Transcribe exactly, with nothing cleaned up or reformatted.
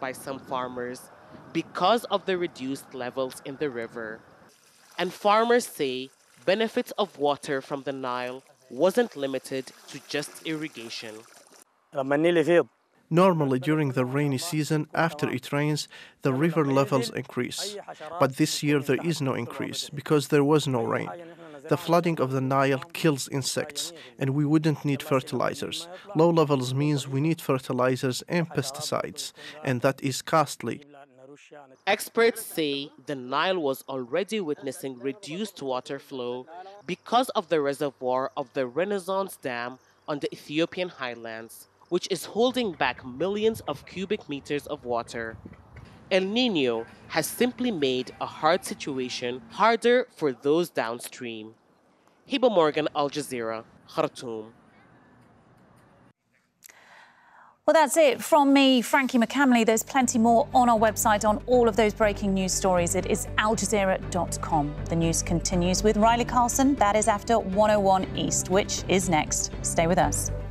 by some farmers because of the reduced levels in the river. And farmers say benefits of water from the Nile wasn't limited to just irrigation. Normally, during the rainy season, after it rains, the river levels increase. But this year there is no increase because there was no rain. The flooding of the Nile kills insects, and we wouldn't need fertilizers. Low levels means we need fertilizers and pesticides, and that is costly. Experts say the Nile was already witnessing reduced water flow because of the reservoir of the Renaissance Dam on the Ethiopian highlands, which is holding back millions of cubic meters of water. El Niño has simply made a hard situation harder for those downstream. Hiba Morgan, Al Jazeera, Khartoum. Well, that's it from me, Frankie McCamley. There's plenty more on our website on all of those breaking news stories. It is al jazeera dot com. The news continues with Riley Carlson. That is after one oh one East, which is next. Stay with us.